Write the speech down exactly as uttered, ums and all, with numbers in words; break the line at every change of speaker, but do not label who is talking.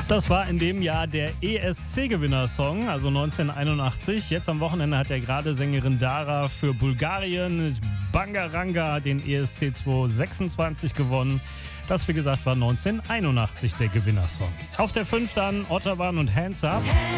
Das war in dem Jahr der E S C-Gewinnersong, also neunzehnhunderteinundachtzig. Jetzt am Wochenende hat ja gerade Sängerin Dara für Bulgarien Bangaranga den E S C zweitausendsechsundzwanzig gewonnen. Das, wie gesagt, war neunzehnhunderteinundachtzig der Gewinnersong. Auf der fünf dann Ottawa und Hands Up.